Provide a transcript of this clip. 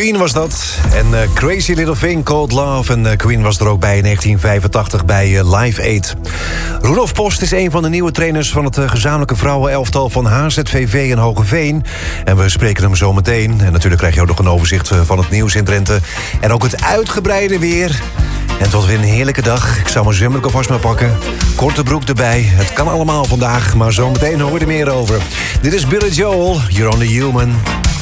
Queen was dat. En Crazy Little Thing Called Love. En Queen was er ook bij in 1985 bij Live Aid. Rudolf Post is een van de nieuwe trainers van het gezamenlijke vrouwenelftal van HZVV en Hogeveen. En we spreken hem zo meteen. En natuurlijk krijg je ook nog een overzicht van het nieuws in Drenthe. En ook het uitgebreide weer. En tot weer een heerlijke dag. Ik zou mijn zwembroek alvast maar pakken. Korte broek erbij. Het kan allemaal vandaag, maar zo meteen hoor je er meer over. Dit is Billy Joel, You're Only Human.